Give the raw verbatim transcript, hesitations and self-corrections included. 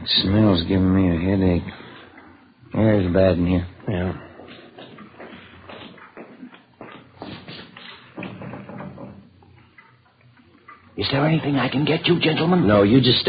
Smell's giving me a headache. Air's bad in here. Yeah. Is there anything I can get you, gentlemen? No, you just stay